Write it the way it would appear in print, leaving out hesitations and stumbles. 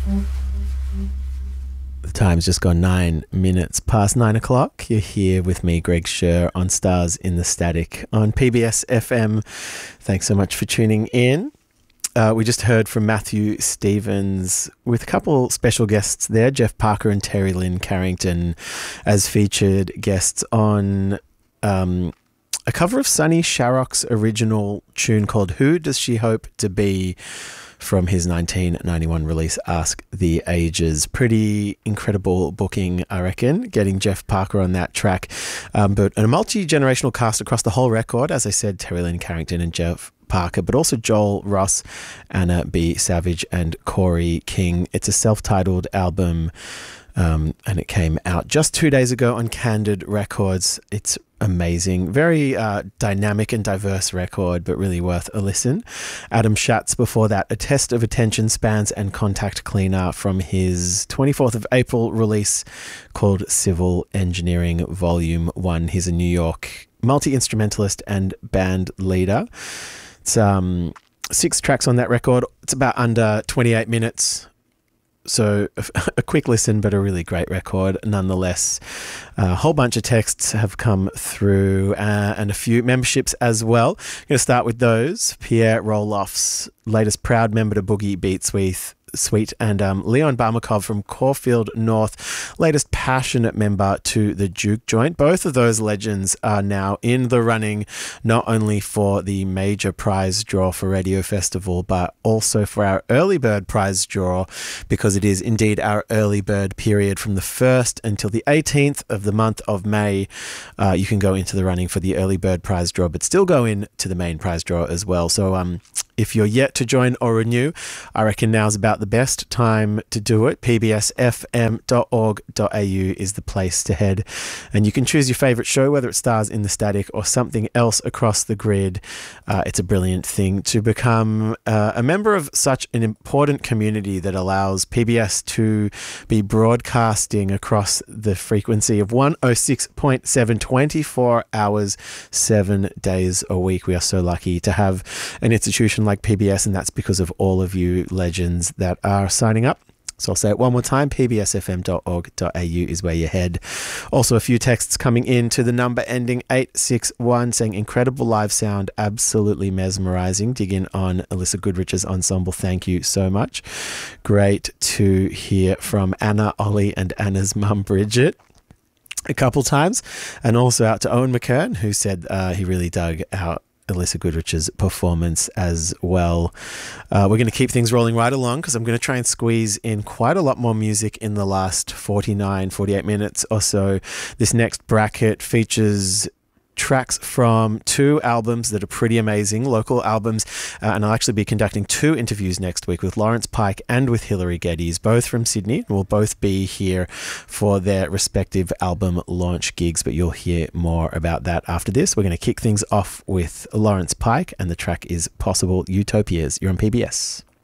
The time's just gone 9 minutes past 9 o'clock. You're here with me, Greg Scher, on Stars in the Static on PBS FM. Thanks so much for tuning in. We just heard from Matthew Stevens with a couple special guests there, Jeff Parker and Terry Lynn Carrington, as featured guests on a cover of Sonny Sharrock's original tune called Who Does She Hope to Be, from his 1991 release, Ask the Ages. Pretty incredible booking, I reckon, getting Jeff Parker on that track. But a multi-generational cast across the whole record, as I said, Terry Lynn Carrington and Jeff Parker, but also Joel Ross, Anna B. Savage and Corey King. It's a self-titled album, and it came out just 2 days ago on Candid Records. It's amazing. Very dynamic and diverse record, but really worth a listen. Adam Schatz before that, A Test of Attention Spans and Contact Cleaner, from his 24th of April release called Civil Engineering Volume 1. He's a New York multi-instrumentalist and band leader. It's 6 tracks on that record. It's about under 28 minutes. So a quick listen, but a really great record nonetheless. A whole bunch of texts have come through and a few memberships as well. I'm going to start with those. Pierre Roloff's latest proud member to Boogie Beat Suite, and Leon Barmakov from Caulfield North, latest passionate member to the Juke Joint. Both of those legends are now in the running, not only for the major prize draw for Radio Festival, but also for our early bird prize draw, because it is indeed our early bird period from the 1st until the 18th of the month of May. You can go into the running for the early bird prize draw, but still go into the main prize draw as well. So if you're yet to join or renew, I reckon now's about the best time to do it. pbsfm.org.au is the place to head. And you can choose your favourite show, whether it's Stars in the Static or something else across the grid. It's a brilliant thing to become a member of such an important community that allows PBS to be broadcasting across the frequency of 106.7, 24 hours, 7 days a week. We are so lucky to have an institution like PBS, and that's because of all of you legends that are signing up. So I'll say it one more time, pbsfm.org.au is where you head. Also a few texts coming in to the number ending 861 saying incredible live sound, absolutely mesmerizing. Dig in on Alyssa Goodrich's ensemble. Thank you so much. Great to hear from Anna, Ollie and Anna's mum Bridget a couple times, and also out to Owen McKern, who said he really dug out Alyssa Goodrich's performance as well. We're going to keep things rolling right along, because I'm going to try and squeeze in quite a lot more music in the last 48 minutes or so. This next bracket features tracks from 2 albums that are pretty amazing, local albums, and I'll actually be conducting 2 interviews next week with Lawrence Pike and with Hilary Geddes, both from Sydney, and we'll both be here for their respective album launch gigs, but you'll hear more about that after this. We're going to kick things off with Lawrence Pike, and the track is Possible Utopias. You're on PBS.